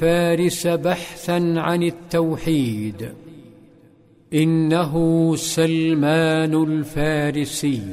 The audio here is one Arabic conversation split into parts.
فارس بحثا عن التوحيد. إنه سلمان الفارسي.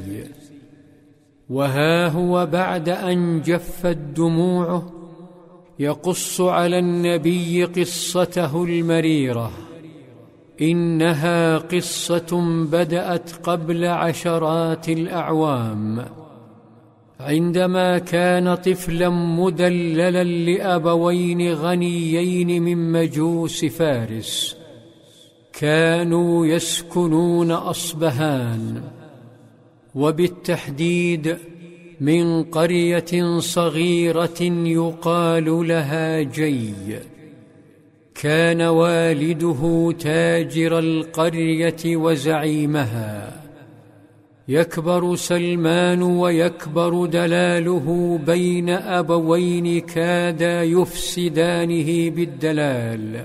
وها هو بعد أن جفت دموعه يقص على النبي قصته المريرة. إنها قصة بدأت قبل عشرات الأعوام، عندما كان طفلا مدللا لأبوين غنيين من مجوس فارس، كانوا يسكنون أصبهان، وبالتحديد من قرية صغيرة يقال لها جي. كان والده تاجر القرية وزعيمها. يكبر سلمان ويكبر دلاله بين أبوين كادا يفسدانه بالدلال،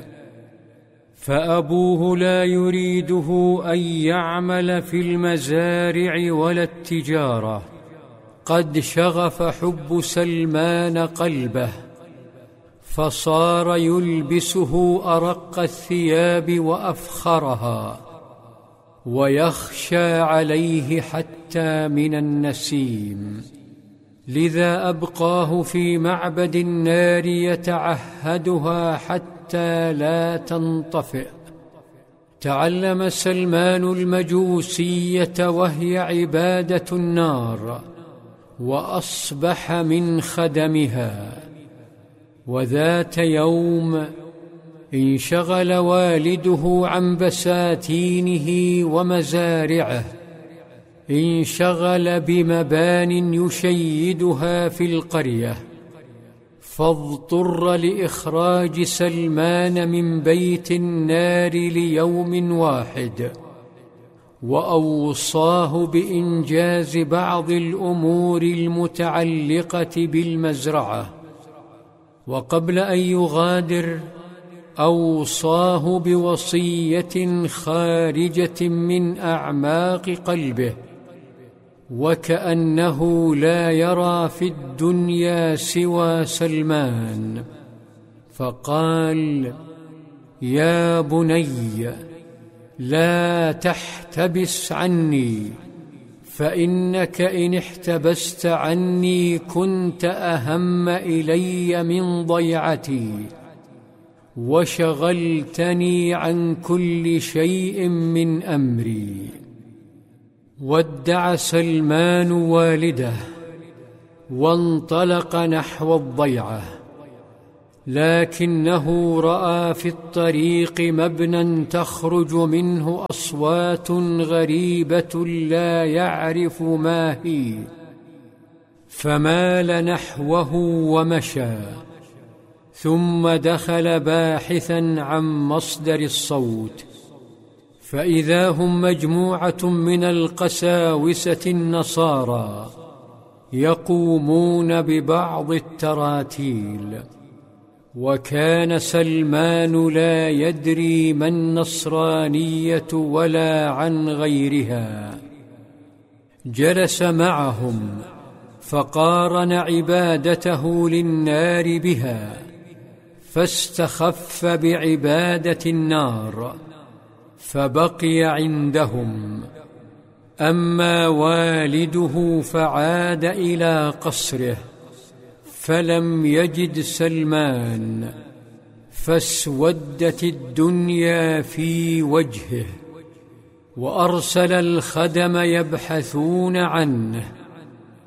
فأبوه لا يريده أن يعمل في المزارع ولا التجارة. قد شغف حب سلمان قلبه، فصار يلبسه أرق الثياب وأفخرها، ويخشى عليه حتى من النسيم. لذا أبقاه في معبد النار يتعهدها حتى لا تنطفئ. تعلم سلمان المجوسية وهي عبادة النار، وأصبح من خدمها. وذات يوم انشغل والده عن بساتينه ومزارعه، انشغل بمبان يشيدها في القرية، فاضطر لإخراج سلمان من بيت النار ليوم واحد، وأوصاه بإنجاز بعض الأمور المتعلقة بالمزرعة. وقبل أن يغادر أوصاه بوصية خارجة من أعماق قلبه، وكأنه لا يرى في الدنيا سوى سلمان، فقال: يا بني، لا تحتبس عني، فإنك إن احتبست عني كنت أهم إلي من ضيعتي، وشغلتني عن كل شيء من أمري. ودع سلمان والده وانطلق نحو الضيعة، لكنه رأى في الطريق مبنى تخرج منه أصوات غريبة لا يعرف ما هي، فمال نحوه ومشى، ثم دخل باحثا عن مصدر الصوت، فإذا هم مجموعة من القساوسة النصارى يقومون ببعض التراتيل. وكان سلمان لا يدري ما النصرانية ولا عن غيرها. جلس معهم فقارن عبادته للنار بها، فاستخف بعبادة النار فبقي عندهم. أما والده فعاد إلى قصره، فلم يجد سلمان، فاسودت الدنيا في وجهه، وأرسل الخدم يبحثون عنه،